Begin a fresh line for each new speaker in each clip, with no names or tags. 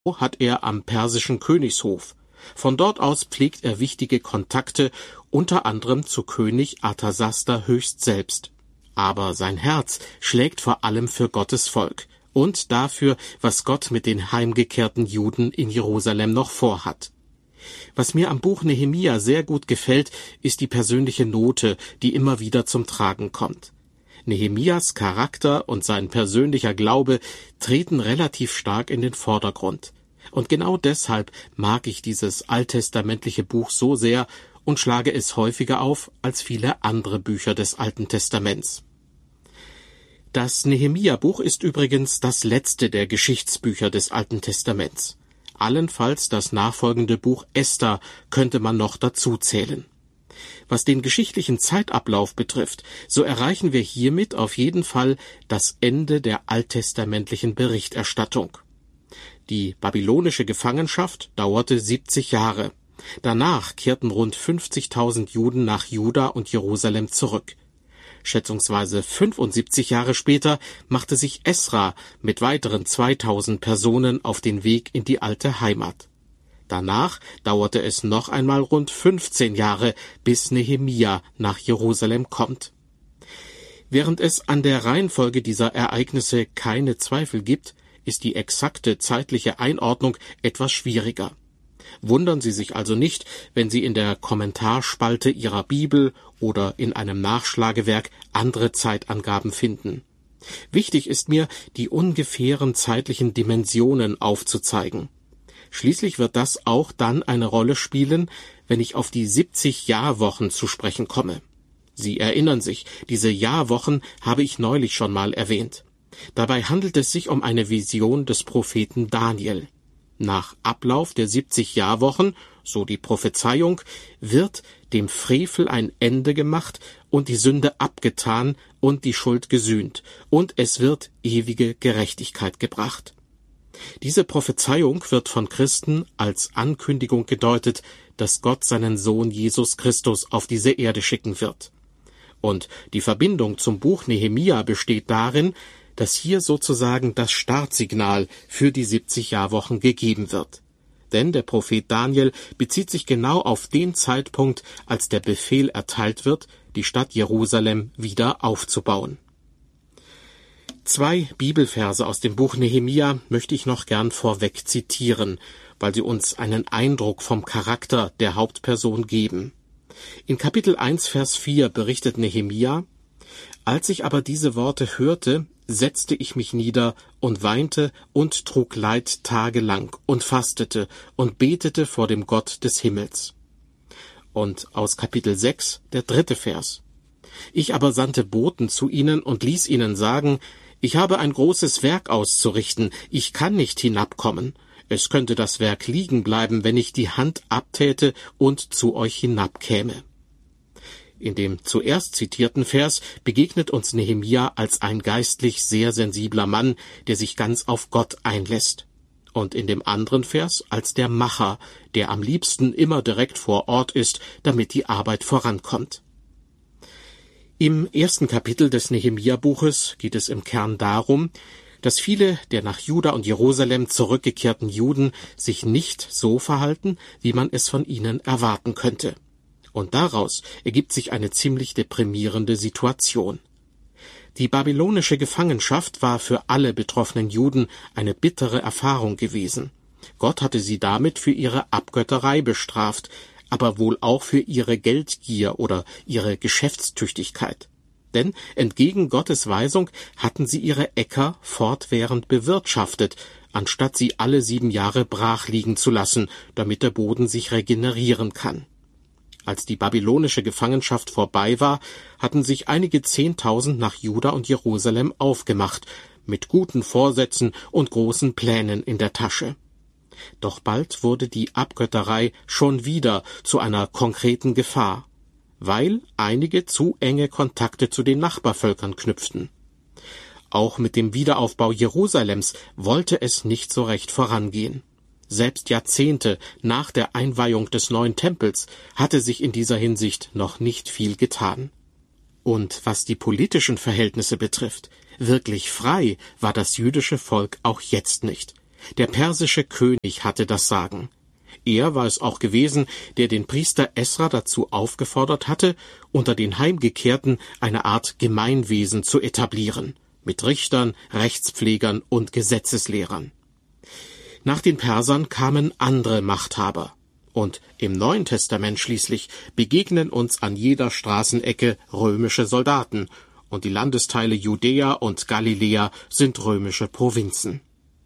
hat er am persischen Königshof. Von dort aus pflegt er wichtige Kontakte, unter anderem zu König Arthasasta höchst selbst. Aber sein Herz schlägt vor allem für Gottes Volk und dafür, was Gott mit den heimgekehrten Juden in Jerusalem noch vorhat. Was mir am Buch Nehemia sehr gut gefällt, ist die persönliche Note, die immer wieder zum Tragen kommt. Nehemias Charakter und sein persönlicher Glaube treten relativ stark in den Vordergrund. Und genau deshalb mag ich dieses alttestamentliche Buch so sehr und schlage es häufiger auf als viele andere Bücher des Alten Testaments. Das Nehemia-Buch ist übrigens das letzte der Geschichtsbücher des Alten Testaments. Allenfalls das nachfolgende Buch Esther könnte man noch dazu zählen. Was den geschichtlichen Zeitablauf betrifft, so erreichen wir hiermit auf jeden Fall das Ende der alttestamentlichen Berichterstattung. Die babylonische Gefangenschaft dauerte 70 Jahre. Danach kehrten rund 50.000 Juden nach Juda und Jerusalem zurück. Schätzungsweise 75 Jahre später machte sich Esra mit weiteren 2.000 Personen auf den Weg in die alte Heimat. Danach dauerte es noch einmal rund 15 Jahre, bis Nehemia nach Jerusalem kommt. Während es an der Reihenfolge dieser Ereignisse keine Zweifel gibt, ist die exakte zeitliche Einordnung etwas schwieriger. Wundern Sie sich also nicht, wenn Sie in der Kommentarspalte Ihrer Bibel oder in einem Nachschlagewerk andere Zeitangaben finden. Wichtig ist mir, die ungefähren zeitlichen Dimensionen aufzuzeigen. Schließlich wird das auch dann eine Rolle spielen, wenn ich auf die 70 Jahrwochen zu sprechen komme. Sie erinnern sich, diese Jahrwochen habe ich neulich schon mal erwähnt. Dabei handelt es sich um eine Vision des Propheten Daniel. Nach Ablauf der 70 Jahrwochen, so die Prophezeiung, wird dem Frevel ein Ende gemacht und die Sünde abgetan und die Schuld gesühnt, und es wird ewige Gerechtigkeit gebracht. Diese Prophezeiung wird von Christen als Ankündigung gedeutet, dass Gott seinen Sohn Jesus Christus auf diese Erde schicken wird. Und die Verbindung zum Buch Nehemia besteht darin, dass hier sozusagen das Startsignal für die 70 Jahrwochen gegeben wird. Denn der Prophet Daniel bezieht sich genau auf den Zeitpunkt, als der Befehl erteilt wird, die Stadt Jerusalem wieder aufzubauen. 2 Bibelverse aus dem Buch Nehemia möchte ich noch gern vorweg zitieren, weil sie uns einen Eindruck vom Charakter der Hauptperson geben. In Kapitel 1, Vers 4 berichtet Nehemia: Als ich aber diese Worte hörte, setzte ich mich nieder und weinte und trug Leid tagelang und fastete und betete vor dem Gott des Himmels. Und aus Kapitel 6, der 3. Vers. Ich aber sandte Boten zu ihnen und ließ ihnen sagen: Ich habe ein großes Werk auszurichten, ich kann nicht hinabkommen. Es könnte das Werk liegen bleiben, wenn ich die Hand abtäte und zu euch hinabkäme. In dem zuerst zitierten Vers begegnet uns Nehemia als ein geistlich sehr sensibler Mann, der sich ganz auf Gott einlässt. Und in dem anderen Vers als der Macher, der am liebsten immer direkt vor Ort ist, damit die Arbeit vorankommt. Im 1. Kapitel des Nehemia-Buches geht es im Kern darum, dass viele der nach Juda und Jerusalem zurückgekehrten Juden sich nicht so verhalten, wie man es von ihnen erwarten könnte. Und daraus ergibt sich eine ziemlich deprimierende Situation. Die babylonische Gefangenschaft war für alle betroffenen Juden eine bittere Erfahrung gewesen. Gott hatte sie damit für ihre Abgötterei bestraft, aber wohl auch für ihre Geldgier oder ihre Geschäftstüchtigkeit. Denn entgegen Gottes Weisung hatten sie ihre Äcker fortwährend bewirtschaftet, anstatt sie alle 7 Jahre brach liegen zu lassen, damit der Boden sich regenerieren kann. Als die babylonische Gefangenschaft vorbei war, hatten sich einige 10.000 nach Juda und Jerusalem aufgemacht, mit guten Vorsätzen und großen Plänen in der Tasche. Doch bald wurde die Abgötterei schon wieder zu einer konkreten Gefahr, weil einige zu enge Kontakte zu den Nachbarvölkern knüpften. Auch mit dem Wiederaufbau Jerusalems wollte es nicht so recht vorangehen. Selbst Jahrzehnte nach der Einweihung des neuen Tempels hatte sich in dieser Hinsicht noch nicht viel getan. Und was die politischen Verhältnisse betrifft, wirklich frei war das jüdische Volk auch jetzt nicht. Der persische König hatte das Sagen. Er war es auch gewesen, der den Priester Esra dazu aufgefordert hatte, unter den Heimgekehrten eine Art Gemeinwesen zu etablieren, mit Richtern, Rechtspflegern und Gesetzeslehrern. Nach den Persern kamen andere Machthaber. Und im Neuen Testament schließlich begegnen uns an jeder Straßenecke römische Soldaten, und die Landesteile Judäa und Galiläa sind römische Provinzen.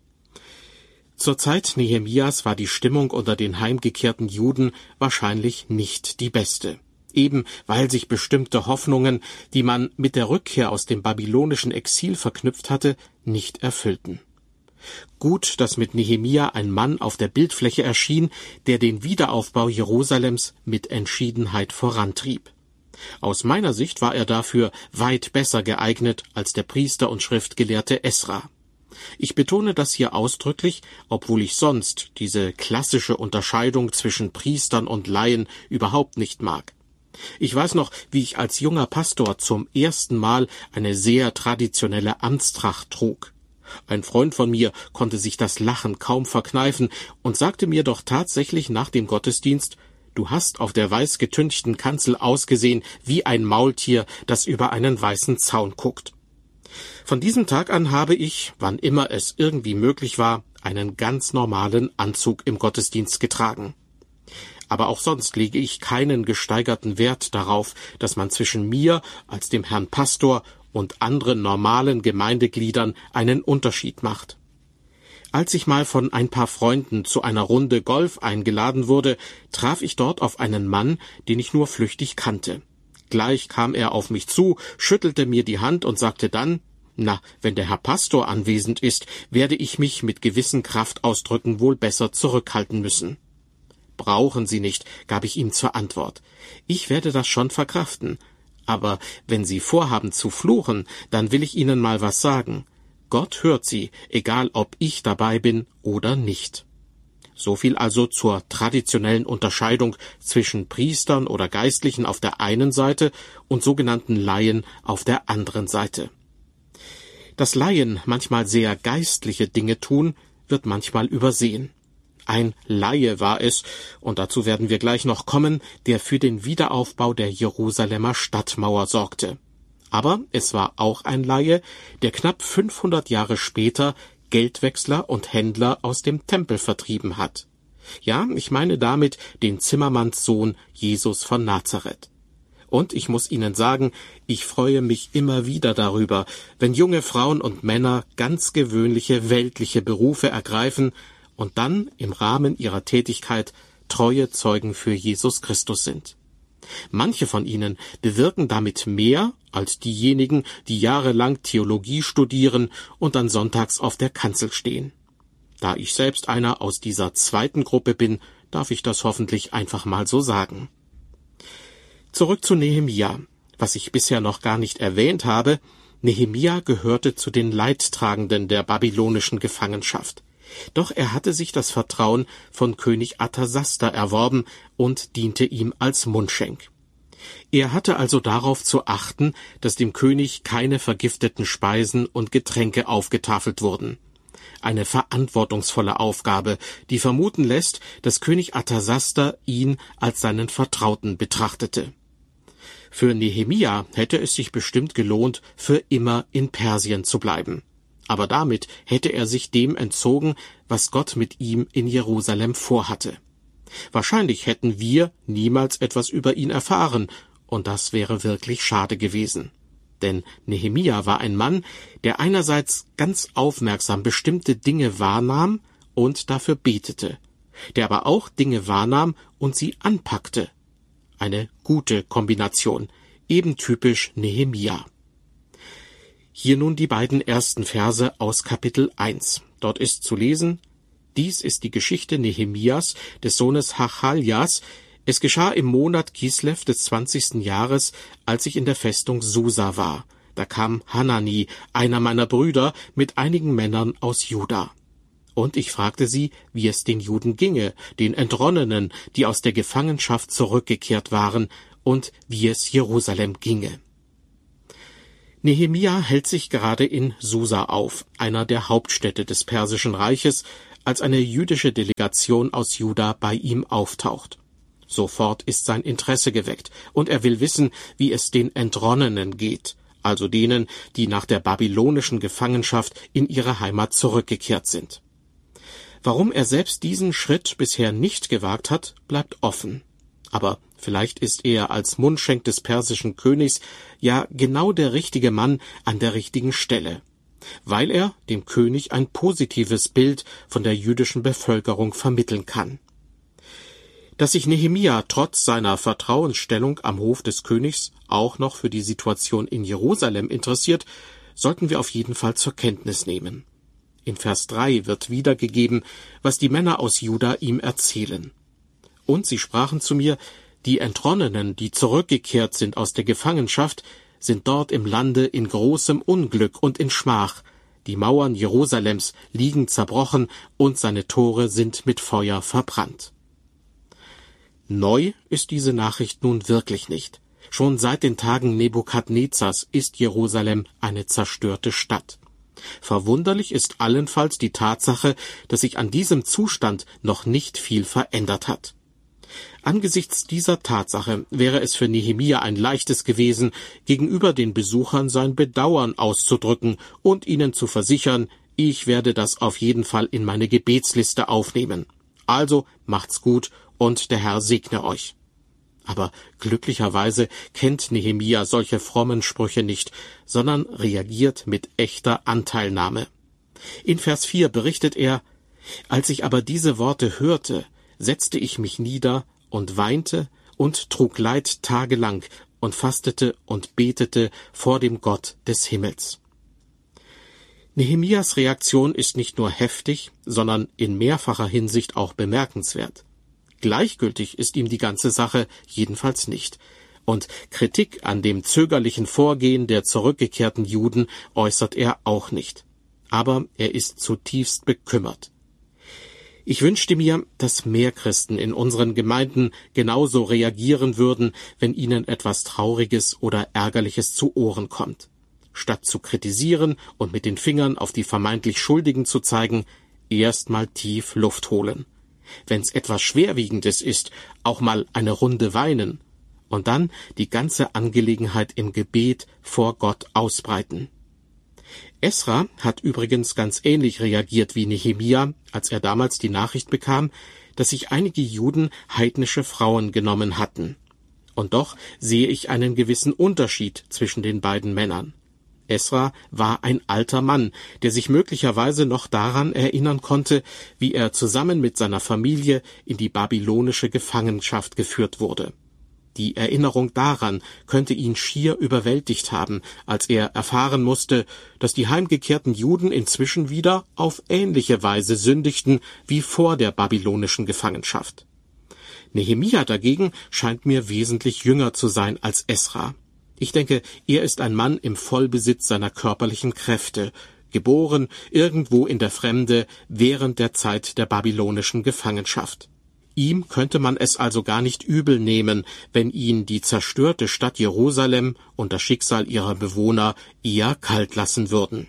Zur Zeit Nehemias war die Stimmung unter den heimgekehrten Juden wahrscheinlich nicht die beste, eben weil sich bestimmte Hoffnungen, die man mit der Rückkehr aus dem babylonischen Exil verknüpft hatte, nicht erfüllten. Gut, dass mit Nehemia ein Mann auf der Bildfläche erschien, der den Wiederaufbau Jerusalems mit Entschiedenheit vorantrieb. Aus meiner Sicht war er dafür weit besser geeignet als der Priester und Schriftgelehrte Esra. Ich betone das hier ausdrücklich, obwohl ich sonst diese klassische Unterscheidung zwischen Priestern und Laien überhaupt nicht mag. Ich weiß noch, wie ich als junger Pastor zum ersten Mal eine sehr traditionelle Amtstracht trug. Ein Freund von mir konnte sich das Lachen kaum verkneifen und sagte mir doch tatsächlich nach dem Gottesdienst: »Du hast auf der weiß getünchten Kanzel ausgesehen wie ein Maultier, das über einen weißen Zaun guckt.« Von diesem Tag an habe ich, wann immer es irgendwie möglich war, einen ganz normalen Anzug im Gottesdienst getragen. Aber auch sonst lege ich keinen gesteigerten Wert darauf, dass man zwischen mir als dem Herrn Pastor und anderen normalen Gemeindegliedern einen Unterschied macht. Als ich mal von ein paar Freunden zu einer Runde Golf eingeladen wurde, traf ich dort auf einen Mann, den ich nur flüchtig kannte. Gleich kam er auf mich zu, schüttelte mir die Hand und sagte dann: »Na, wenn der Herr Pastor anwesend ist, werde ich mich mit gewissen Kraftausdrücken wohl besser zurückhalten müssen.« »Brauchen Sie nicht«, gab ich ihm zur Antwort. »Ich werde das schon verkraften. Aber wenn Sie vorhaben zu fluchen, dann will ich Ihnen mal was sagen. Gott hört Sie, egal ob ich dabei bin oder nicht.« So viel also zur traditionellen Unterscheidung zwischen Priestern oder Geistlichen auf der einen Seite und sogenannten Laien auf der anderen Seite. Dass Laien manchmal sehr geistliche Dinge tun, wird manchmal übersehen. Ein Laie war es, und dazu werden wir gleich noch kommen, der für den Wiederaufbau der Jerusalemer Stadtmauer sorgte. Aber es war auch ein Laie, der knapp 500 Jahre später Geldwechsler und Händler aus dem Tempel vertrieben hat. Ja, ich meine damit den Zimmermannssohn Jesus von Nazareth. Und ich muss Ihnen sagen, ich freue mich immer wieder darüber, wenn junge Frauen und Männer ganz gewöhnliche weltliche Berufe ergreifen und dann im Rahmen ihrer Tätigkeit treue Zeugen für Jesus Christus sind. Manche von ihnen bewirken damit mehr als diejenigen, die jahrelang Theologie studieren und dann sonntags auf der Kanzel stehen. Da ich selbst einer aus dieser zweiten Gruppe bin, darf ich das hoffentlich einfach mal so sagen. Zurück zu Nehemia. Was ich bisher noch gar nicht erwähnt habe: Nehemia gehörte zu den Leidtragenden der babylonischen Gefangenschaft. Doch er hatte sich das Vertrauen von König Arthasasta erworben und diente ihm als Mundschenk. Er hatte also darauf zu achten, dass dem König keine vergifteten Speisen und Getränke aufgetafelt wurden. Eine verantwortungsvolle Aufgabe, die vermuten lässt, dass König Arthasasta ihn als seinen Vertrauten betrachtete. Für Nehemia hätte es sich bestimmt gelohnt, für immer in Persien zu bleiben. Aber damit hätte er sich dem entzogen, was Gott mit ihm in Jerusalem vorhatte. Wahrscheinlich hätten wir niemals etwas über ihn erfahren, und das wäre wirklich schade gewesen. Denn Nehemia war ein Mann, der einerseits ganz aufmerksam bestimmte Dinge wahrnahm und dafür betete, der aber auch Dinge wahrnahm und sie anpackte. Eine gute Kombination, eben typisch Nehemia. Hier nun die beiden ersten Verse aus Kapitel 1. Dort ist zu lesen: Dies ist die Geschichte Nehemias, des Sohnes Hachaljas. Es geschah im Monat Kislev des 20. Jahres, als ich in der Festung Susa war. Da kam Hanani, einer meiner Brüder, mit einigen Männern aus Juda. Und ich fragte sie, wie es den Juden ginge, den Entronnenen, die aus der Gefangenschaft zurückgekehrt waren, und wie es Jerusalem ginge. Nehemia hält sich gerade in Susa auf, einer der Hauptstädte des Persischen Reiches, als eine jüdische Delegation aus Juda bei ihm auftaucht. Sofort ist sein Interesse geweckt, und er will wissen, wie es den Entronnenen geht, also denen, die nach der babylonischen Gefangenschaft in ihre Heimat zurückgekehrt sind. Warum er selbst diesen Schritt bisher nicht gewagt hat, bleibt offen. Aber vielleicht ist er als Mundschenk des persischen Königs ja genau der richtige Mann an der richtigen Stelle, weil er dem König ein positives Bild von der jüdischen Bevölkerung vermitteln kann. Dass sich Nehemia trotz seiner Vertrauensstellung am Hof des Königs auch noch für die Situation in Jerusalem interessiert, sollten wir auf jeden Fall zur Kenntnis nehmen. In Vers 3 wird wiedergegeben, was die Männer aus Juda ihm erzählen. Und sie sprachen zu mir, die Entronnenen, die zurückgekehrt sind aus der Gefangenschaft, sind dort im Lande in großem Unglück und in Schmach. Die Mauern Jerusalems liegen zerbrochen und seine Tore sind mit Feuer verbrannt. Neu ist diese Nachricht nun wirklich nicht. Schon seit den Tagen Nebukadnezars ist Jerusalem eine zerstörte Stadt. Verwunderlich ist allenfalls die Tatsache, dass sich an diesem Zustand noch nicht viel verändert hat. Angesichts dieser Tatsache wäre es für Nehemia ein leichtes gewesen, gegenüber den Besuchern sein Bedauern auszudrücken und ihnen zu versichern, ich werde das auf jeden Fall in meine Gebetsliste aufnehmen. Also macht's gut und der Herr segne euch. Aber glücklicherweise kennt Nehemia solche frommen Sprüche nicht, sondern reagiert mit echter Anteilnahme. In Vers 4 berichtet er, als ich aber diese Worte hörte, setzte ich mich nieder und weinte und trug Leid tagelang und fastete und betete vor dem Gott des Himmels. Nehemias Reaktion ist nicht nur heftig, sondern in mehrfacher Hinsicht auch bemerkenswert. Gleichgültig ist ihm die ganze Sache jedenfalls nicht. Und Kritik an dem zögerlichen Vorgehen der zurückgekehrten Juden äußert er auch nicht. Aber er ist zutiefst bekümmert. Ich wünschte mir, dass mehr Christen in unseren Gemeinden genauso reagieren würden, wenn ihnen etwas Trauriges oder Ärgerliches zu Ohren kommt. Statt zu kritisieren und mit den Fingern auf die vermeintlich Schuldigen zu zeigen, erst mal tief Luft holen. Wenn's etwas Schwerwiegendes ist, auch mal eine Runde weinen und dann die ganze Angelegenheit im Gebet vor Gott ausbreiten. Esra hat übrigens ganz ähnlich reagiert wie Nehemia, als er damals die Nachricht bekam, dass sich einige Juden heidnische Frauen genommen hatten. Und doch sehe ich einen gewissen Unterschied zwischen den beiden Männern. Esra war ein alter Mann, der sich möglicherweise noch daran erinnern konnte, wie er zusammen mit seiner Familie in die babylonische Gefangenschaft geführt wurde. Die Erinnerung daran könnte ihn schier überwältigt haben, als er erfahren musste, dass die heimgekehrten Juden inzwischen wieder auf ähnliche Weise sündigten wie vor der babylonischen Gefangenschaft. Nehemia dagegen scheint mir wesentlich jünger zu sein als Esra. Ich denke, er ist ein Mann im Vollbesitz seiner körperlichen Kräfte, geboren irgendwo in der Fremde während der Zeit der babylonischen Gefangenschaft. Ihm könnte man es also gar nicht übel nehmen, wenn ihn die zerstörte Stadt Jerusalem und das Schicksal ihrer Bewohner eher kalt lassen würden.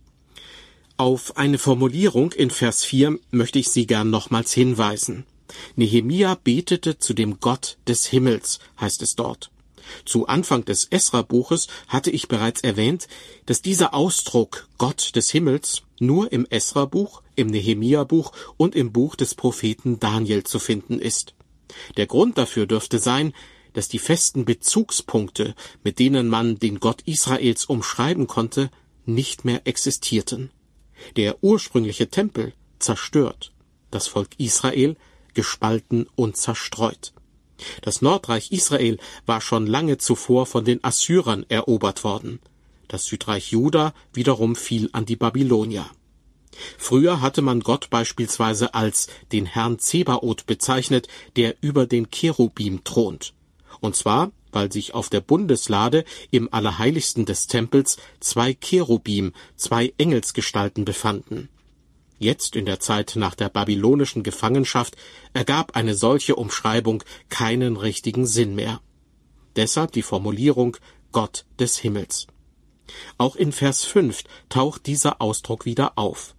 Auf eine Formulierung in Vers 4 möchte ich Sie gern nochmals hinweisen. Nehemia betete zu dem Gott des Himmels, heißt es dort. Zu Anfang des Esra-Buches hatte ich bereits erwähnt, dass dieser Ausdruck Gott des Himmels nur im Esra-Buch, im Nehemia-Buch und im Buch des Propheten Daniel zu finden ist. Der Grund dafür dürfte sein, dass die festen Bezugspunkte, mit denen man den Gott Israels umschreiben konnte, nicht mehr existierten. Der ursprüngliche Tempel zerstört, das Volk Israel gespalten und zerstreut. Das Nordreich Israel war schon lange zuvor von den Assyrern erobert worden. Das Südreich Juda wiederum fiel an die Babylonier. Früher hatte man Gott beispielsweise als den Herrn Zebaoth bezeichnet, der über den Cherubim thront. Und zwar, weil sich auf der Bundeslade im Allerheiligsten des Tempels 2 Cherubim, 2 Engelsgestalten befanden. Jetzt, in der Zeit nach der babylonischen Gefangenschaft, ergab eine solche Umschreibung keinen richtigen Sinn mehr. Deshalb die Formulierung Gott des Himmels. Auch in Vers 5 taucht dieser Ausdruck wieder auf.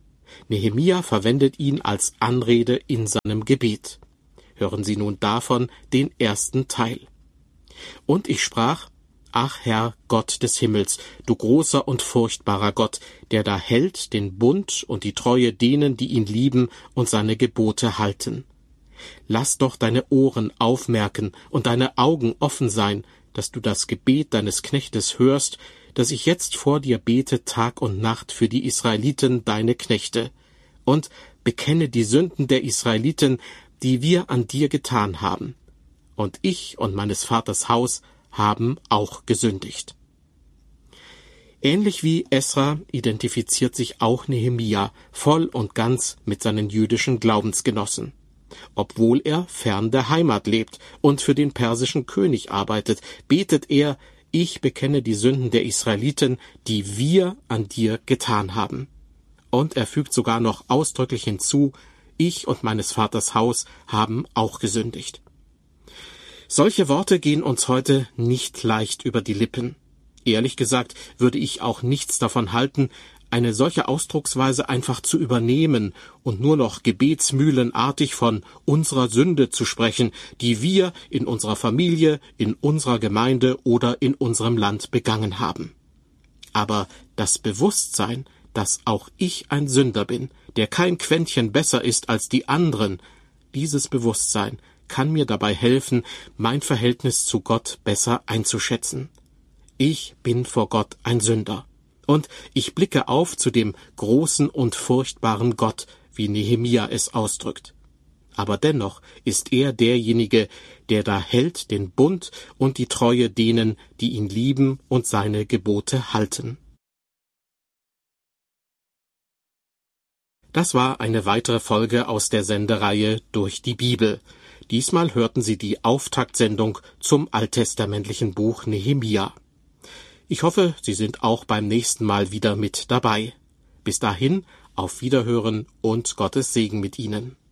Nehemia verwendet ihn als Anrede in seinem Gebet. Hören Sie nun davon den ersten Teil. Und ich sprach: Ach Herr, Gott des Himmels, du großer und furchtbarer Gott, der da hält den Bund und die Treue denen, die ihn lieben und seine Gebote halten. Lass doch deine Ohren aufmerken und deine Augen offen sein, dass du das Gebet deines Knechtes hörst, dass ich jetzt vor dir bete Tag und Nacht für die Israeliten, deine Knechte, und bekenne die Sünden der Israeliten, die wir an dir getan haben. Und ich und meines Vaters Haus haben auch gesündigt. Ähnlich wie Esra identifiziert sich auch Nehemia voll und ganz mit seinen jüdischen Glaubensgenossen. Obwohl er fern der Heimat lebt und für den persischen König arbeitet, betet er: Ich bekenne die Sünden der Israeliten, die wir an dir getan haben. Und er fügt sogar noch ausdrücklich hinzu: Ich und meines Vaters Haus haben auch gesündigt. Solche Worte gehen uns heute nicht leicht über die Lippen. Ehrlich gesagt würde ich auch nichts davon halten, eine solche Ausdrucksweise einfach zu übernehmen und nur noch gebetsmühlenartig von unserer Sünde zu sprechen, die wir in unserer Familie, in unserer Gemeinde oder in unserem Land begangen haben. Aber das Bewusstsein, dass auch ich ein Sünder bin, der kein Quäntchen besser ist als die anderen, dieses Bewusstsein kann mir dabei helfen, mein Verhältnis zu Gott besser einzuschätzen. Ich bin vor Gott ein Sünder. Und ich blicke auf zu dem großen und furchtbaren Gott, wie Nehemia es ausdrückt. Aber dennoch ist er derjenige, der da hält den Bund und die Treue denen, die ihn lieben und seine Gebote halten. Das war eine weitere Folge aus der Sendereihe Durch die Bibel. Diesmal hörten Sie die Auftaktsendung zum alttestamentlichen Buch Nehemia. Ich hoffe, Sie sind auch beim nächsten Mal wieder mit dabei. Bis dahin, auf Wiederhören und Gottes Segen mit Ihnen.